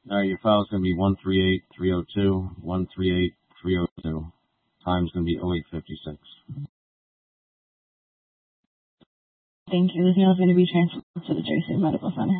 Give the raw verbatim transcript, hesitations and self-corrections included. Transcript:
All right, your file's going to be one three eight three oh two, one three eight three oh two. Time's going to be oh eight fifty-six. Thank you. This email is going to be transferred to the Jersey Medical Center.